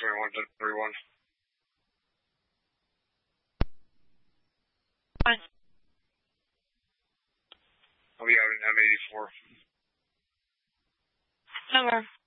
21-31. Fine. I'll be out in M84. Over.